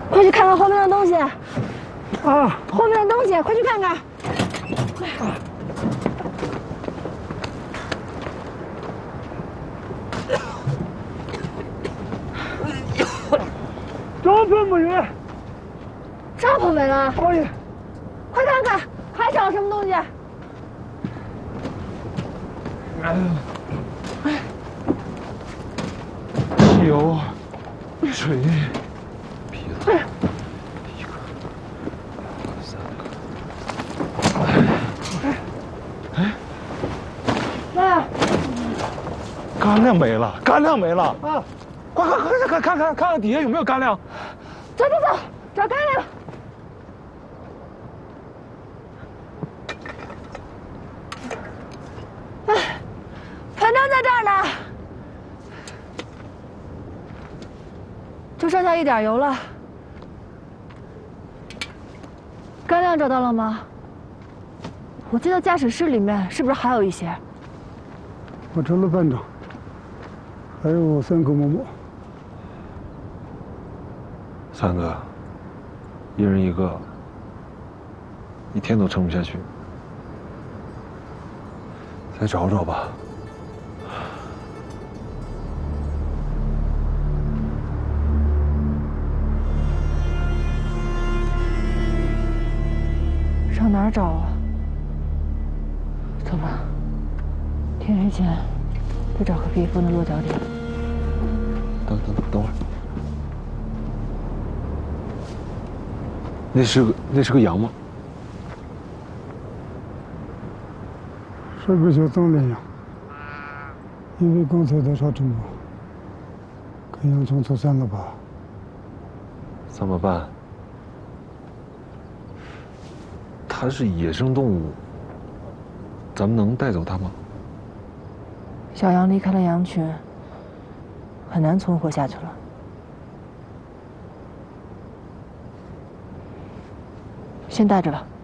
快去看看后面的东西！ 啊， 后面的东西，快去看看！ 帐篷没有了， 帐篷没了， 哎呀， 快看看，还少什么东西？ 汽油、水、皮子，一个、三个。 妈， 干粮没了，干粮没了啊！快看看底下有没有干粮。 走走走，找干粮。哎，盆灯在这儿呢，就剩下一点油了。干粮找到了吗？我记得驾驶室里面是不是还有一些？ 我找了半张，还有3个馍馍。 3个，一人1个，一天都撑不下去。再找找吧。 上哪儿找啊？走吧，天黑前得找个避风的落脚点。 等会儿。那是个羊吗？ 是个小藏羚羊，因为刚才在沙尘暴，跟羊群走散了吧 3么办？它是野生动物，咱们能带走它吗？ 小羊离开了羊群，很难存活下去了。先带着吧。